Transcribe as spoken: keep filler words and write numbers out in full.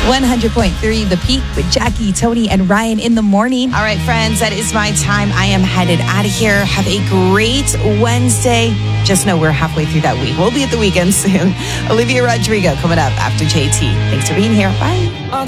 one hundred point three The Peak with Jackie, Tony, and Ryan in the morning. All right, friends, that is my time. I am headed out of here. Have a great Wednesday. Just know we're halfway through that week. We'll be at the weekend soon. Olivia Rodrigo coming up after J T. Thanks for being here. Bye.